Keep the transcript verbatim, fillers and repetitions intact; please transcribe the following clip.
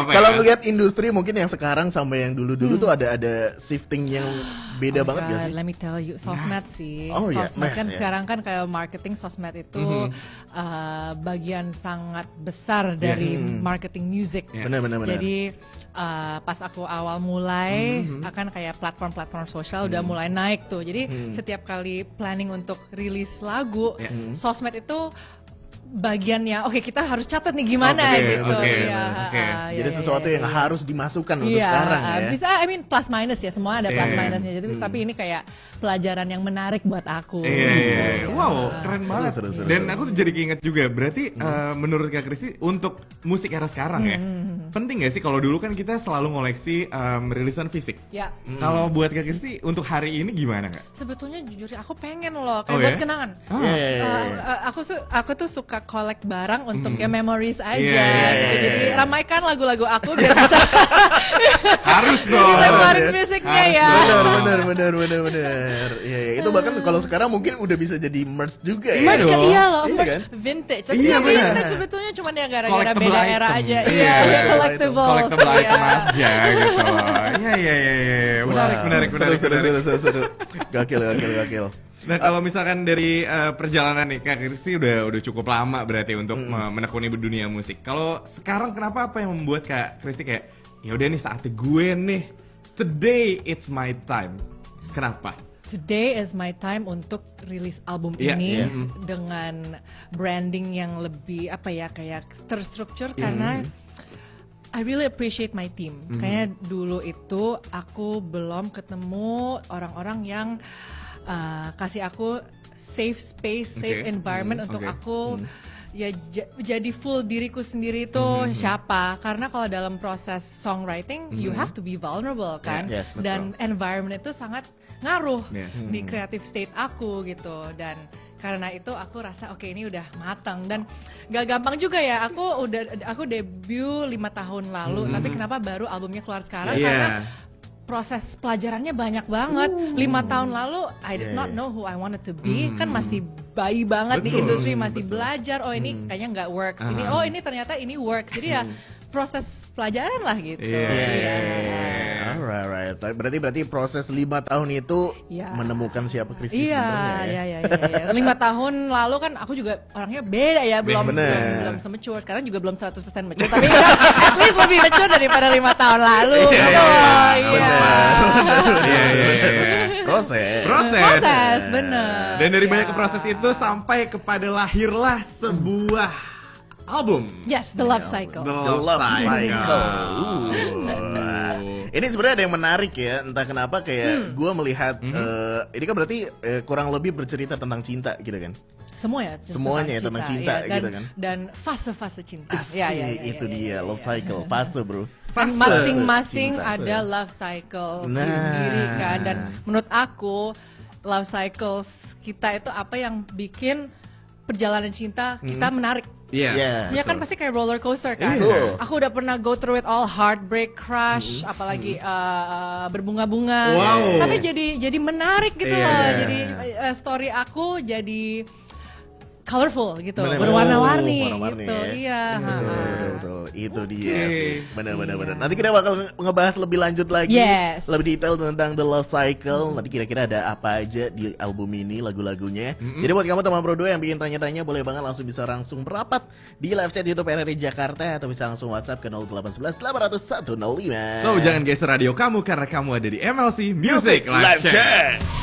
apa-apa. Kalau ya. ngelihat industri mungkin yang sekarang sama yang dulu-dulu Hmm. tuh ada ada shifting yang beda Oh banget God, gak sih? let me tell you, sosmed sih. Oh, iya. Sosmed Nah, kan iya. sekarang kan kayak marketing sosmed itu Mhm. uh, bagian sangat besar dari Yes. marketing music. Yeah. Benar-benar. Jadi uh, pas aku awal mulai Mhm. akan kayak platform-platform sosial udah mulai naik tuh. Jadi setiap kali planning untuk rilis lagu, Yeah. sosmed itu bagiannya oke kita harus catat nih gimana Oke, gitu. oke, Iya, oke. ah, iya, Jadi iya, sesuatu iya, yang iya. harus dimasukkan untuk Iya, sekarang ya. bisa I mean plus minus ya, semua ada plus Iya. minusnya. Jadi tapi ini kayak pelajaran yang menarik buat aku. Iya, iya, iya. Gitu. Wow, keren Seru, banget. seru, seru, Dan seru. aku jadi keinget juga, berarti eh, menurut Kak Kristi untuk musik era sekarang ya, penting gak sih kalau dulu kan kita selalu ngoleksi em, rilisan fisik. Ya, Kalau buat Kak Kristi untuk hari ini gimana Kak? sebetulnya jujur ya, aku pengen loh kayak Oh, buat ya? kenangan. Ah. Iya, iya, iya, Uh, iya. uh, aku su- aku tuh suka collect barang untuk ya memories aja. Iya, iya, gitu. iya, Jadi iya. ramaikan lagu-lagu aku biar bisa Harus dong. bisa keluarin ya. musiknya Harus ya. Benar, benar, benar, benar, benar. Iya, iya. Itu bahkan kalau sekarang mungkin udah bisa jadi merch juga ya. Merch kan dong. iya loh, Iya merch kan? vintage. Tapi Iya, yang benar. vintage sebetulnya cuma ya gara-gara Collectible beda item. era aja. Iya, Iya, iya, collectible. Collectible Iya. item aja gitu loh. Iya, iya, iya, iya. Menarik, Wah, menarik, seru, menarik, seru, menarik. seru, seru, seru. Gakil, gakil, gakil. Nah kalau misalkan dari eh, perjalanan nih Kak Kristi udah udah cukup lama berarti untuk me- menekuni dunia musik. Kalau sekarang kenapa apa yang membuat Kak Kristi kayak ya udah nih saatnya gue nih, today it's my time. Kenapa? Today is my time untuk rilis album Iya, ini iya. dengan branding yang lebih apa ya kayak terstruktur karena I really appreciate my team. Kayaknya dulu itu aku belum ketemu orang-orang yang uh, kasih aku safe space, safe Oke. environment Hmm, untuk oke. aku ya j- jadi full diriku sendiri itu siapa. Karena kalau dalam proses songwriting you have to be vulnerable kan. Yes, betul. Dan environment itu sangat ngaruh Yes. di creative state aku gitu. Dan karena itu aku rasa oke ini udah matang dan gak gampang juga ya. Aku udah aku debut lima tahun lalu, tapi kenapa baru albumnya keluar sekarang? Iya. Karena proses pelajarannya banyak banget. Lima tahun lalu I did Yeah, not yeah. know who I wanted to be. Kan masih bayi banget di Betul, industri, masih belajar. Oh ini kayaknya nggak works. Ini Ah. oh ini ternyata ini works. Jadi ya proses pelajaran lah gitu. Iya, iya, iya. Alright, alright. Berarti berarti proses lima tahun itu Iya. menemukan siapa Kristi Iya, sebenarnya ya. iya, iya, iya, iya. Lima tahun lalu kan aku juga orangnya beda ya, belum Bener. belum, belum se-mature. Sekarang juga belum seratus persen mature, tapi ya, at least lebih mature daripada lima tahun lalu. Iya, gitu iya, loh, iya, iya. Iya, iya, iya. Proses. Proses. Proses, bener. Dan dari Iya. banyak proses itu sampai kepada lahirlah sebuah album. Yes, The Love Cycle. The The Love Cycle. Uh. Ini sebenarnya ada yang menarik ya, entah kenapa kayak Hmm. gue melihat Mhm. eh, ini kan berarti eh, kurang lebih bercerita tentang cinta gitu kan. Semua ya, Semuanya ya, tentang cinta iya, dan, gitu kan. Dan fase-fase cinta. Asik, Iya, iya, iya, itu iya, dia iya, love iya. cycle, fase bro. Dan Fase masing-masing cinta. ada love cycle Nah. sendiri kan. Dan menurut aku love cycle kita itu apa yang bikin perjalanan cinta kita menarik. Iya. Iya. Maksudnya kan betul. pasti kayak roller coaster kan. Iya. Aku udah pernah go through it all, heartbreak, crush, apalagi uh, berbunga-bunga. Wow. Tapi jadi jadi menarik gitu Iya. loh. Jadi uh, story aku jadi colorful gitu, Bener-bener. berwarna-warni Oh, warna-warni gitu. ya. Iya. Betul, ha-ha. betul, betul. Itu dia Oke. sih. Benar, benar, Iya. benar. Nanti kita bakal nge- ngebahas lebih lanjut lagi, Yes. lebih detail tentang The Love Cycle. Nanti kira-kira ada apa aja di album ini, lagu-lagunya. Jadi buat kamu teman Bro dua yang bikin tanya-tanya, boleh banget langsung bisa langsung merapat di live chat YouTube R R I Jakarta atau bisa langsung WhatsApp ke nol delapan satu satu delapan nol satu nol lima. So jangan geser radio kamu karena kamu ada di M L C Music Live Chat.